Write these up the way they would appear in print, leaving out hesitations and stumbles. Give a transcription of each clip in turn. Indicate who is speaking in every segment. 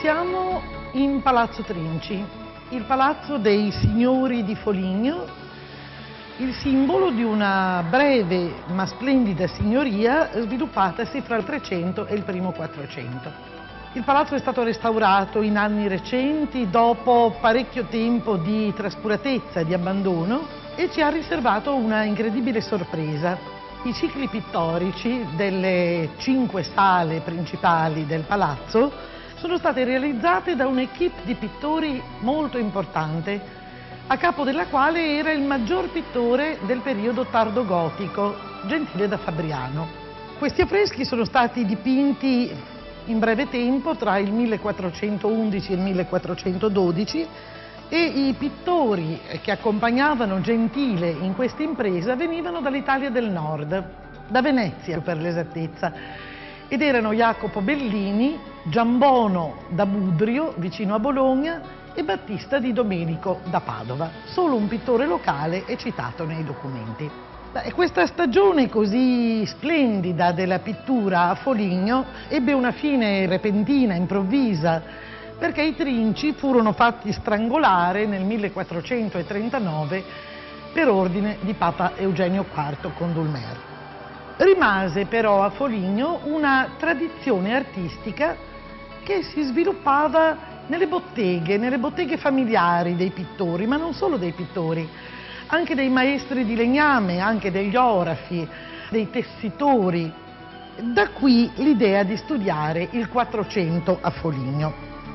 Speaker 1: Siamo in Palazzo Trinci, il palazzo dei signori di Foligno, il simbolo di una breve ma splendida signoria sviluppatasi fra il 300 e il primo 400. Il palazzo è stato restaurato in anni recenti dopo parecchio tempo di trascuratezza e di abbandono e ci ha riservato una incredibile sorpresa. I cicli pittorici delle 5 sale principali del palazzo sono state realizzate da un'equipe di pittori molto importante, a capo della quale era il maggior pittore del periodo tardogotico, Gentile da Fabriano. Questi affreschi sono stati dipinti in breve tempo, tra il 1411 e il 1412, e i pittori che accompagnavano Gentile in questa impresa venivano dall'Italia del Nord, da Venezia per l'esattezza, ed erano Jacopo Bellini, Giambono da Budrio, vicino a Bologna, e Battista di Domenico da Padova. Solo un pittore locale è citato nei documenti. Questa stagione così splendida della pittura a Foligno ebbe una fine repentina, improvvisa, perché i Trinci furono fatti strangolare nel 1439 per ordine di Papa Eugenio IV Condulmer. Rimase però a Foligno una tradizione artistica che si sviluppava nelle botteghe familiari dei pittori, ma non solo dei pittori, anche dei maestri di legname, anche degli orafi, dei tessitori. Da qui l'idea di studiare il 400 a Foligno.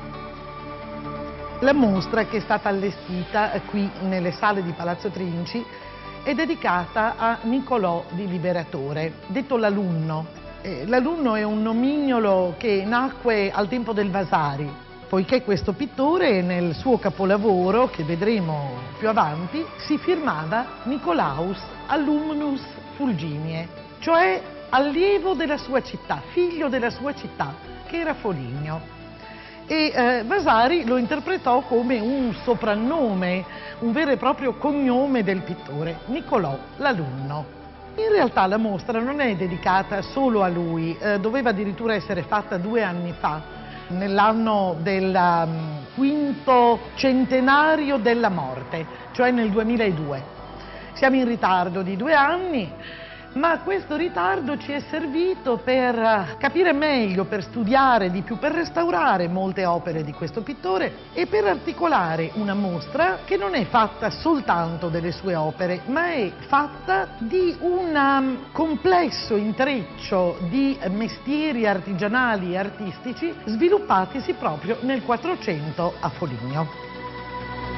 Speaker 1: La mostra, che è stata allestita qui nelle sale di Palazzo Trinci, è dedicata a Niccolò di Liberatore, detto l'Alunno. L'Alunno è un nomignolo che nacque al tempo del Vasari, poiché questo pittore nel suo capolavoro, che vedremo più avanti, si firmava Nicolaus Alumnus Fulginie, cioè allievo della sua città, figlio della sua città, che era Foligno. E Vasari lo interpretò come un soprannome, un vero e proprio cognome del pittore, Niccolò l'Alunno. In realtà la mostra non è dedicata solo a lui, doveva addirittura essere fatta 2 anni fa, nell'anno del quinto centenario della morte, cioè nel 2002. Siamo in ritardo di 2 anni, ma questo ritardo ci è servito per capire meglio, per studiare di più, per restaurare molte opere di questo pittore e per articolare una mostra che non è fatta soltanto delle sue opere, ma è fatta di un complesso intreccio di mestieri artigianali e artistici sviluppatisi proprio nel 400 a Foligno.